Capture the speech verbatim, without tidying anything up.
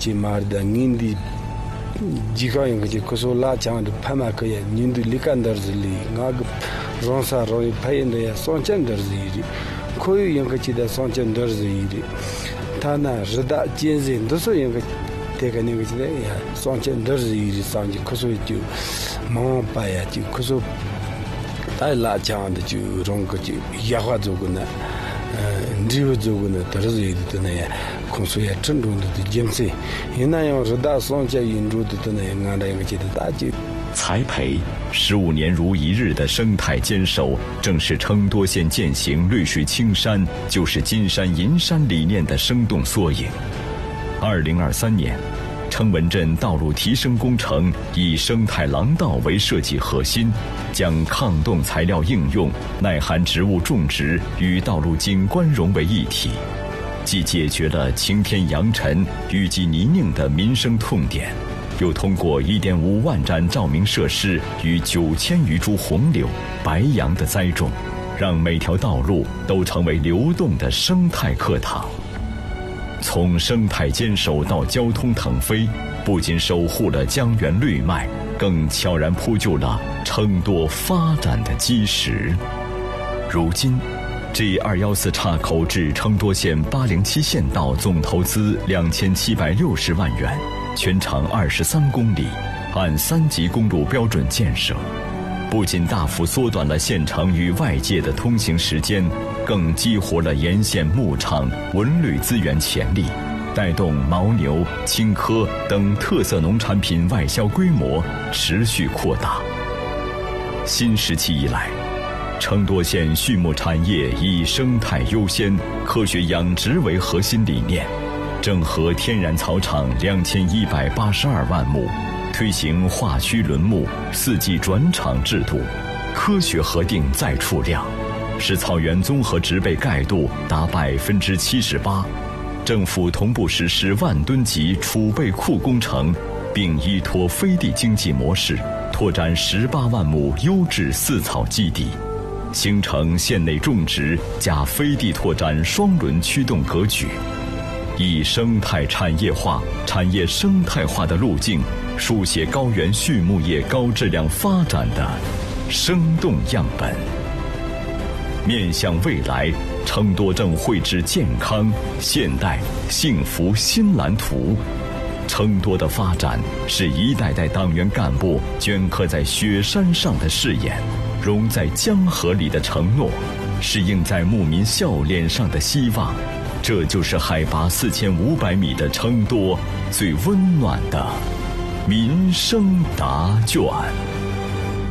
起码的印的。几个人个可说拉强的拍马可以，印度里干的是里，那个让啥容易拍的呀，上千的是里，可以用个记得上千的是里，他呢是大健身都是用个这个那个记得呀，上千的是里上去，可说就忙拍呀，就可说太拉强的就让个就压化做个呢，呃，这个做个呢，都是里的那样。空所也郑重的精神，因那样是大双家引入的那样俺那个记得大就。 栽培十五年如一日的生态坚守，正是成都县践行绿水青山就是金山银山理念的生动缩影。二零二三年，成文镇道路提升工程以生态廊道为设计核心，将抗冻材料应用、耐寒植物种植与道路景观融为一体，既解决了晴天扬尘、雨季泥泞的民生痛点，又通过 一点五万盏照明设施与九千余株红柳、白杨的栽种，让每条道路都成为流动的生态课堂。从生态坚守到交通腾飞，不仅守护了江源绿脉，更悄然铺就了成都发展的基石。如今G 二一四岔口至成都县八零七县道总投资两千七百六十万元，全长二十三公里，按三级公路标准建设，不仅大幅缩短了县城与外界的通行时间，更激活了沿线牧场文旅资源潜力，带动牦牛、青稞等特色农产品外销规模持续扩大。新时期以来，成都县畜牧产业以生态优先、科学养殖为核心理念，整合天然草场两千一百八十二万亩，推行化区轮牧、四季转场制度，科学核定再储量，使草原综合植被盖度达百分之七十八。政府同步实施万吨级储备库工程，并依托飞地经济模式，拓展十八万亩优质饲草基地，形成县内种植加飞地拓展双轮驱动格局，以生态产业化、产业生态化的路径，书写高原畜牧业高质量发展的生动样本。面向未来，成都正绘制健康、现代、幸福新蓝图。成都的发展是一代代党员干部镌刻在雪山上的誓言，融在江河里的承诺，是映在牧民笑脸上的希望。这就是海拔四千五百米的成都最温暖的民生答卷。